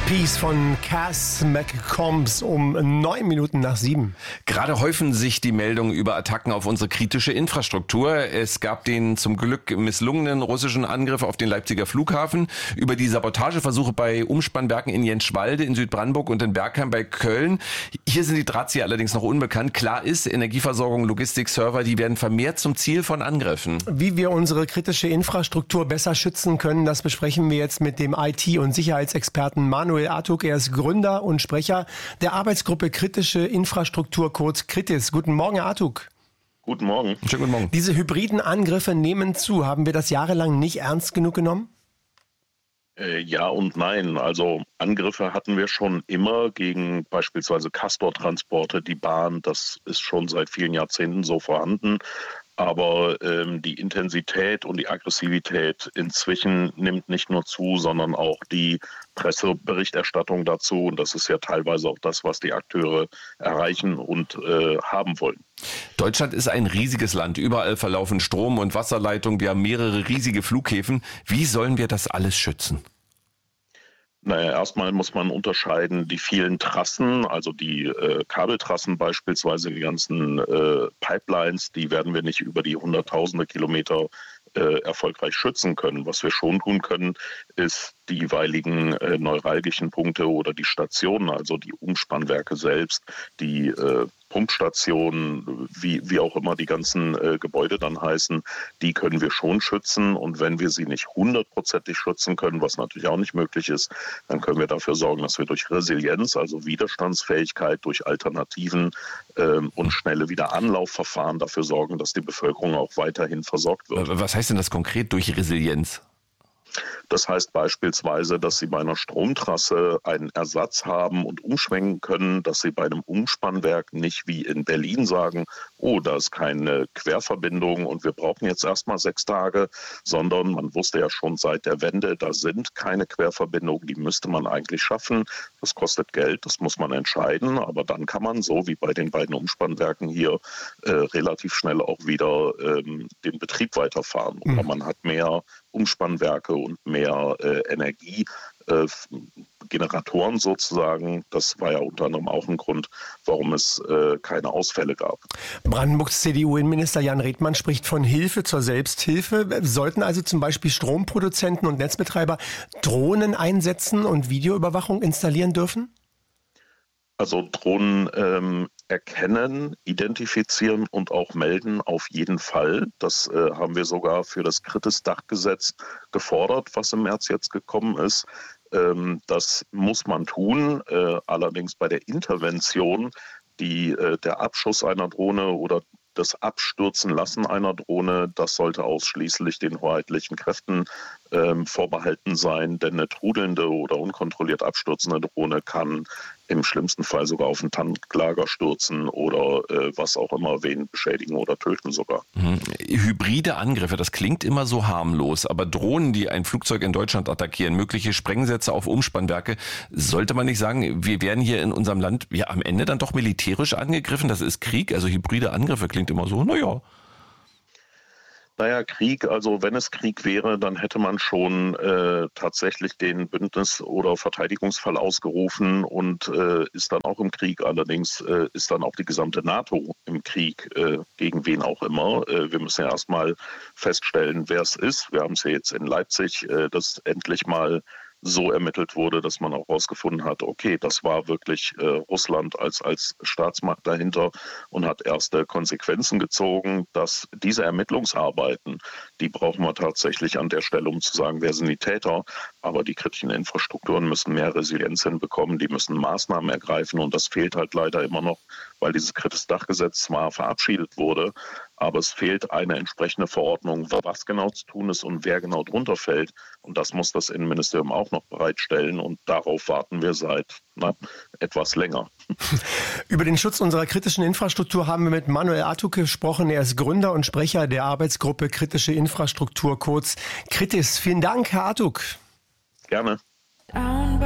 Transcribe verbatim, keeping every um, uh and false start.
Peace von Cass McCombs um neun Minuten nach sieben. Gerade häufen sich die Meldungen über Attacken auf unsere kritische Infrastruktur. Es gab den zum Glück misslungenen russischen Angriff auf den Leipziger Flughafen, über die Sabotageversuche bei Umspannwerken in Jentschwalde in Südbrandenburg und in Bergheim bei Köln. Hier sind die Drahtzieher allerdings noch unbekannt. Klar ist, Energieversorgung, Logistik, Server, die werden vermehrt zum Ziel von Angriffen. Wie wir unsere kritische Infrastruktur besser schützen können, das besprechen wir jetzt mit dem I T- und Sicherheitsexperten Manuel Artuk. Er ist Gründer und Sprecher der Arbeitsgruppe Kritische Infrastruktur, kurz Kritis. Guten Morgen, Herr Artuk. Guten Morgen. Schönen guten Morgen. Diese hybriden Angriffe nehmen zu. Haben wir das jahrelang nicht ernst genug genommen? Äh, ja und nein. Also Angriffe hatten wir schon immer gegen beispielsweise Castor-Transporte, die Bahn. Das ist schon seit vielen Jahrzehnten so vorhanden. Aber ähm, die Intensität und die Aggressivität inzwischen nimmt nicht nur zu, sondern auch die Presseberichterstattung dazu. Und das ist ja teilweise auch das, was die Akteure erreichen und äh, haben wollen. Deutschland ist ein riesiges Land. Überall verlaufen Strom- und Wasserleitungen. Wir haben mehrere riesige Flughäfen. Wie sollen wir das alles schützen? Naja, erstmal muss man unterscheiden die vielen Trassen, also die äh, Kabeltrassen beispielsweise, die ganzen äh, Pipelines, die werden wir nicht über die hunderttausende Kilometer äh, erfolgreich schützen können. Was wir schon tun können, ist die jeweiligen äh, neuralgischen Punkte oder die Stationen, also die Umspannwerke selbst, die äh, Pumpstationen, wie, wie auch immer die ganzen äh, Gebäude dann heißen, die können wir schon schützen. Und wenn wir sie nicht hundertprozentig schützen können, was natürlich auch nicht möglich ist, dann können wir dafür sorgen, dass wir durch Resilienz, also Widerstandsfähigkeit, durch Alternativen ähm, und schnelle Wiederanlaufverfahren dafür sorgen, dass die Bevölkerung auch weiterhin versorgt wird. Was heißt denn das konkret durch Resilienz? Das heißt beispielsweise, dass Sie bei einer Stromtrasse einen Ersatz haben und umschwenken können, dass Sie bei einem Umspannwerk nicht wie in Berlin sagen, oh, da ist keine Querverbindung und wir brauchen jetzt erstmal sechs Tage, sondern man wusste ja schon seit der Wende, da sind keine Querverbindungen, die müsste man eigentlich schaffen. Das kostet Geld, das muss man entscheiden, aber dann kann man so wie bei den beiden Umspannwerken hier äh, relativ schnell auch wieder ähm, den Betrieb weiterfahren. Oder man hat mehr Umspannwerke und mehr äh, Energiegeneratoren äh, sozusagen. Das war ja unter anderem auch ein Grund, warum es äh, keine Ausfälle gab. Brandenburgs C D U-Innenminister Jan Redmann spricht von Hilfe zur Selbsthilfe. Sollten also zum Beispiel Stromproduzenten und Netzbetreiber Drohnen einsetzen und Videoüberwachung installieren dürfen? Also Drohnen ähm, erkennen, identifizieren und auch melden auf jeden Fall. Das äh, haben wir sogar für das Kritis-Dachgesetz gefordert, was im März jetzt gekommen ist. Ähm, das muss man tun. Äh, allerdings bei der Intervention, die, äh, der Abschuss einer Drohne oder das Abstürzen lassen einer Drohne, das sollte ausschließlich den hoheitlichen Kräften ähm, vorbehalten sein, denn eine trudelnde oder unkontrolliert abstürzende Drohne kann im schlimmsten Fall sogar auf ein Tanklager stürzen oder äh, was auch immer, wen beschädigen oder töten sogar. Mhm. Hybride Angriffe, das klingt immer so harmlos, aber Drohnen, die ein Flugzeug in Deutschland attackieren, mögliche Sprengsätze auf Umspannwerke, sollte man nicht sagen, wir werden hier in unserem Land ja am Ende dann doch militärisch angegriffen? Das ist Krieg, also hybride Angriffe klingt immer so, naja. Naja, Krieg, also wenn es Krieg wäre, dann hätte man schon äh, tatsächlich den Bündnis- oder Verteidigungsfall ausgerufen und äh, ist dann auch im Krieg. Allerdings äh, ist dann auch die gesamte NATO im Krieg, äh, gegen wen auch immer. Äh, wir müssen ja erstmal feststellen, wer es ist. Wir haben es ja jetzt in Leipzig, äh, dass endlich mal so ermittelt wurde, dass man auch herausgefunden hat, okay, das war wirklich äh, Russland als, als Staatsmacht dahinter und hat erste Konsequenzen gezogen, dass diese Ermittlungsarbeiten, die brauchen wir tatsächlich an der Stelle, um zu sagen, wer sind die Täter, aber die kritischen Infrastrukturen müssen mehr Resilienz hinbekommen, die müssen Maßnahmen ergreifen und das fehlt halt leider immer noch, weil dieses Kritis-Dachgesetz zwar verabschiedet wurde, aber es fehlt eine entsprechende Verordnung, was genau zu tun ist und wer genau drunter fällt. Und das muss das Innenministerium auch noch bereitstellen. Und darauf warten wir seit na, etwas länger. Über den Schutz unserer kritischen Infrastruktur haben wir mit Manuel Artuk gesprochen. Er ist Gründer und Sprecher der Arbeitsgruppe Kritische Infrastruktur, kurz Kritis. Vielen Dank, Herr Artuk. Gerne.